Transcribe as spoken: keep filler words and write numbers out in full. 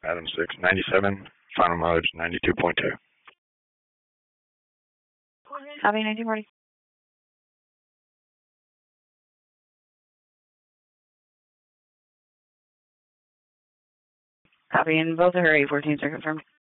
Adam six, ninety-seven, final mileage ninety-two point two. Copy, nineteen forty. Copy, and both of her A fourteens are confirmed.